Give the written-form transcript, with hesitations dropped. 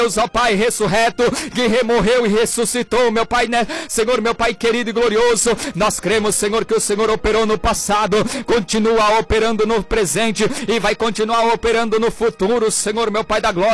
Deus, ó Pai ressurreto, que remorreu e ressuscitou, meu Pai, né? Senhor, meu Pai querido e glorioso, nós cremos, Senhor, que o Senhor operou no passado, continua operando no presente e vai continuar operando no futuro, Senhor, meu Pai da glória.